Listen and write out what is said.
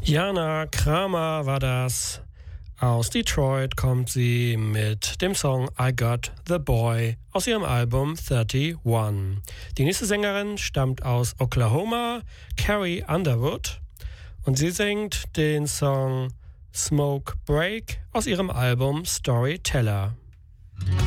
Jana Kramer war das. Aus Detroit kommt sie mit dem Song I Got the Boy aus ihrem Album 31. Die nächste Sängerin stammt aus Oklahoma, Carrie Underwood, und sie singt den Song Smoke Break aus ihrem Album Storyteller.